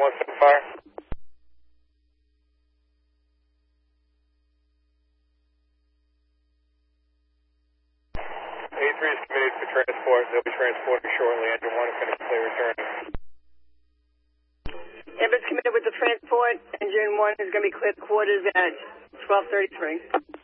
1 so far. A3 is committed for transport. They'll be transporting shortly. Engine 1 is going to clear returning. If it's committed with the transport, Engine 1 is going to be cleared quarters at 12:33.